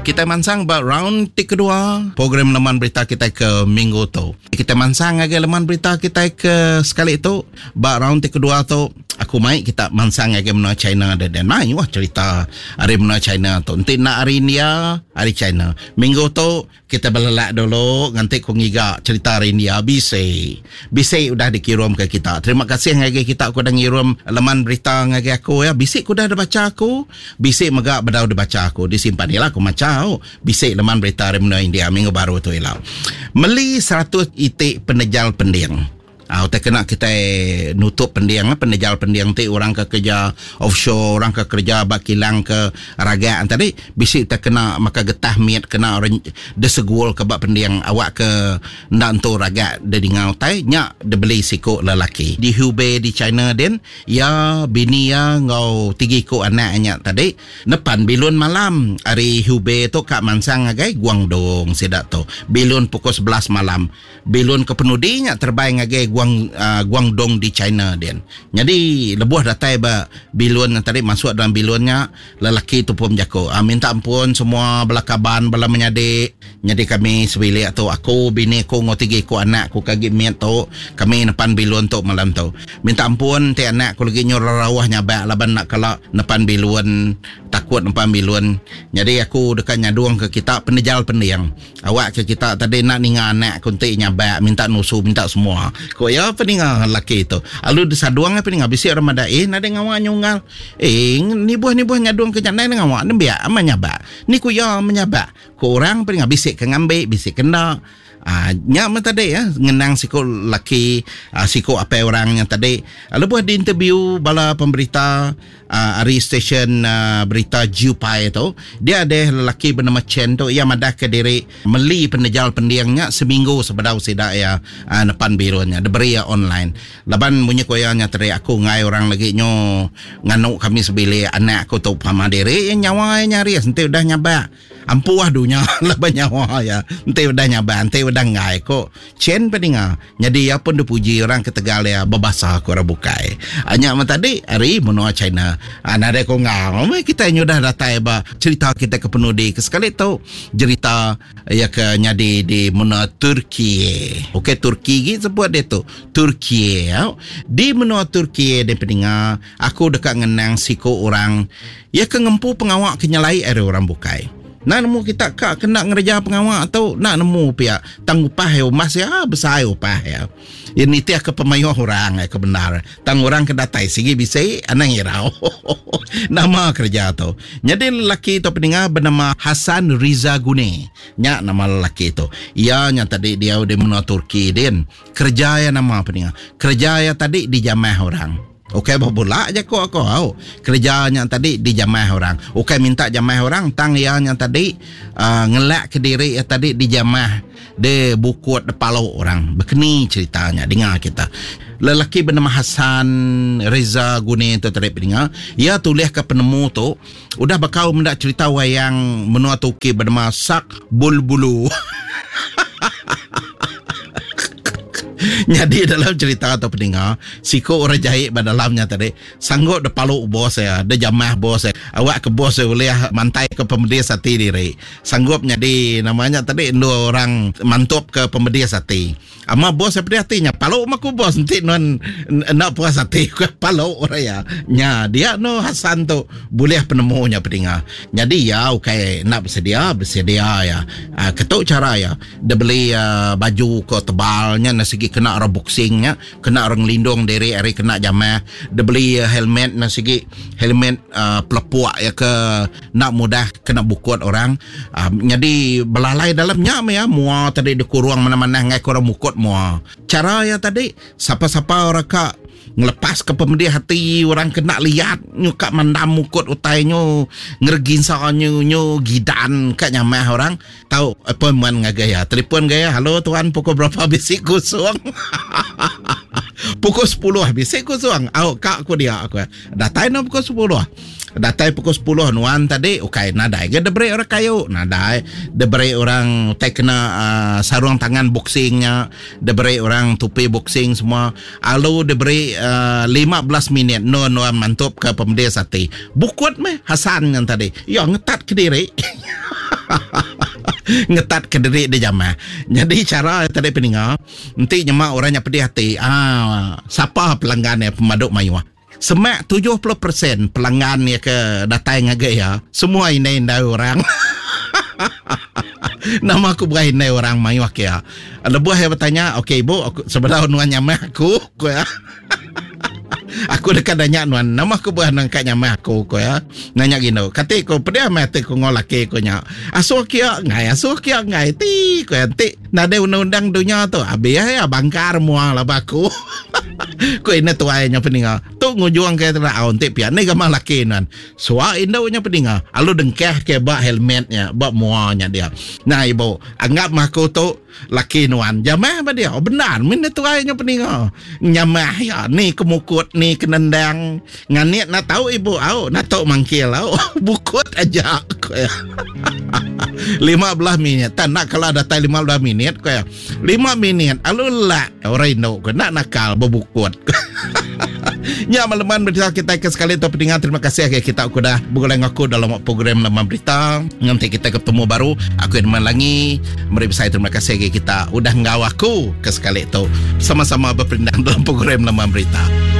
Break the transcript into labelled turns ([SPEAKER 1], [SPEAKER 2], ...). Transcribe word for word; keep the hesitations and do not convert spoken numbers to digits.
[SPEAKER 1] Kita mansang ba round ti kedua program laman berita kita ke minggu tu. Kita mansang lagi laman berita kita ke sekali tu ba round ti kedua tu aku mai kita mansang lagi menua China dan dan mai wah cerita hari menua China tu. Nanti nak hari India, hari China. Minggu tu kita belelak dulu nanti ku ngiga cerita hari India bisi. Bisi udah dikirim ke kita. Terima kasih lagi kita aku dah ngirim laman berita lagi aku ya. Bisi ku dah ada baca aku. Bisi megak bedau dah baca aku. Disimpan ni lah aku macam Oh, bisik leman berita remna India minggu baru tu ilau. Meli seratus itik penejal pendiang. Ah, kita kena kita nutup pendiang, penejal pendiang tu orang ke kerja offshore, orang ke kerja bakilang ke ragaan tadi, bisik kita kena maka getah miat kena orang desegul ke bak pendiang awak ke ndak tu raga de dingau tai nya de beli siko lelaki. Di Hubei di China den ya bini ya ngau tigi ko anaknya tadi nepan bilun malam hari Hubei tu kak mansang agai Guangdong sedak tu. Bilun pukul sebelas malam. Bilun ke penudinya terbaik agai Guang Uh, Guangdong di China den. Jadi lebuh datai ba bilun tadi masuk dalam bilunnya lelaki tu pun jako. Uh, minta ampun semua belakaban bala menyadik. Jadi kami sebilik tu aku bini ku ngotigi ku anak ku kagi miat tu kami nepan bilun tu malam tu. Minta ampun ti anak ku lagi nyor rawah nyabak laban nak kala nepan bilun takut nepan bilun. Jadi aku dekat nyaduang ke kita penejal pendiang. Awak ke kita tadi nak ninga anak ku ti nyabak minta nusu minta semua. Ko ya peninga laki itu. Alu disaduang apa ninga bisi Ramadan eh nade ngawak nyunggal. Eh ni buah ni buah nyaduang ke janai ngawak ni biak ama nyabak. Ni ku ya menyabak. Ko orang peninga bisi ke ngambil bisi kena. Ah, nya tadi ya ngenang siko laki ah, siko apa orangnya tadi lalu buat di interview bala pemberita ah, ari stesen ah, berita Jupai itu dia ada lelaki bernama Chen tu ia madah ke diri meli penejal pendiangnya seminggu sebedau sidak ya ah, nepan birunya diberi ya online laban bunyi koyanya tadi aku ngai orang lagi nyo nganu kami sebili anak aku tu pama diri yang nyawa nyari nanti udah nyabak ampuah dunya laban nyawa ya nanti udah nyabak nanti udah ngai ko Chen peninga jadi apa pun dipuji orang ke Tegal ya babasa ko rabukai hanya man tadi hari menua China anade ko ngau kita nyudah datai ba cerita kita ke penudi ke sekali tu cerita ya ke nyadi di menua Turki okey Turki gi sebut dia tu Turki ya. Di menua Turki dia peninga aku dekat ngenang siko orang ya ke ngempu pengawak kenyalai ada orang bukai. Nak nemu kita kak kena ngerja pengawal atau nak nemu pihak tang upah ya mas ya besar upah ya. Ini tiak ke pemayo orang ya kebenar. Tang orang ke datai sigi bisa anang irau. Nama kerja tu. Jadi lelaki tu peninga bernama Hasan Riza Gune. Nya nama lelaki tu. Ia nya tadi dia udah menua Turki din. Kerja ya nama peninga. Kerja ya tadi di jamaah orang. Okey bola aja kok aku au. Kerjanya tadi di jamaah orang. Okey minta jamaah orang tang yang tadi uh, ngelak ke diri ya tadi di jamaah de bukut de palau orang. Begini ceritanya dengar kita. Lelaki bernama Hasan Reza Gune tu tadi dengar. Ia tulis ke penemu tu udah bakau mendak cerita wayang menua Turki bernama Sak Bulbulu. Jadi dalam cerita atau pendengar siko orang jahit pada dalamnya tadi sanggup de paluk bos ya de jamah bos ya awak ke bos ya boleh mantai ke pembeli sate diri sanggup jadi namanya tadi dua orang mantap ke pembeli sate ama bos seperti hatinya paluk maku bos nanti non nak puas sate ke paluk orang ya nya dia no Hasan tu boleh penemunya pendengar jadi ya okay nak bersedia bersedia ya uh, ketuk cara ya dia beli uh, baju ke tebalnya nasi kena orang boxingnya, kena orang lindung diri, hari kena jamah. Dia beli uh, helmet nasi helmet uh, pelepuak ya ke nak mudah kena bukut orang. Uh, jadi belalai dalamnya ya mua tadi di kurung mana-mana ngai kurang bukut mua. Cara ya tadi siapa-siapa orang kak ngelepas ke pemedi hati orang kena lihat nyuka mandam mukut utainya ngergin soalnya nyu gidan kat nyamah orang tahu apa man ngagaya telefon gaya halo tuan pukul berapa bisik kosong pukul sepuluh bisik kosong au kak aku dia aku datai no pukul sepuluh datai pukul sepuluh nuan tadi okay nadai ke debre orang kayu nadai debre orang tak kena uh, sarung tangan boxingnya debre orang tupi boxing semua alu debre uh, lima belas minit no no mantap ke pemedi sate bukut meh Hasan yang tadi ya ngetat ke diri Ngetat ke diri dia jamah. Jadi cara tadi peninga, nanti nyemak orangnya pedih hati. Ah, siapa pelanggan yang pemaduk mayuah? Semak tujuh puluh persen pelanggan yang ke datang ngagak ya. Semua ini indah orang. Nama aku bukan indah orang mayuah ya. Ada buah yang bertanya, okey ibu, aku, sebelah nuan nyamah aku, aku ya. Aku dekat nanya nuan, nama aku bukan nangkat nyamah aku, aku ya. Nanya gini, kata aku, pedih amat aku ngolaki aku nya. Asuh kia ngai, asuh kia ngai, ti, aku ya, ti. Nada undang-undang dunia tu, habis ya, bangkar muang lah baku. Ko ini tuanya peninga. Tu ngujuang ke tera aun ti pian ni gamah laki nan. Suah indaunya peninga. Alu dengkeh ke bak helmetnya, bak muanya dia. Nah ibu, anggap mako tu laki nuan. Jamah ba dia? Oh benar, min tuanya peninga. Nyamah ya, ni kemukut, ni kenendang. Nganiat nak tahu ibu au, nak tahu mangkil au. Bukut aja ko ya. lima belas minit. Tak nak kalau datang lima belas minit ko ya. lima minit alu la orang no ko nak nakal bukut. Ya malaman berita kita ke sekali tu pendengar, terima kasih ke kita aku dah bergolong aku dalam program Laman Berita. Nanti kita ketemu baru aku yang melangi mari saya terima kasih ke kita udah ngawak aku ke sekali tu sama-sama berpindah dalam program Laman Berita.